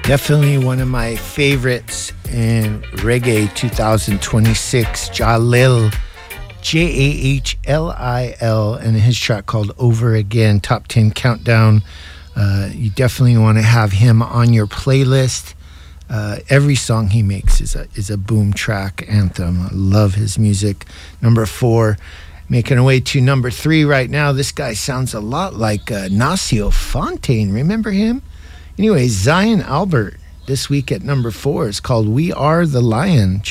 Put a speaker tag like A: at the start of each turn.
A: Definitely one of my favorites in reggae 2026, Jahlil, Jahlil, and his track called Over Again, Top 10 Countdown. You definitely want to have him on your playlist. Every song he makes is a boom track anthem. I love his music. Number 4, making our way to number 3 right now. This guy sounds a lot like Nacio Fontaine. Remember him? Anyway, Zion Albert this week at number 4 is called We Are the Lion.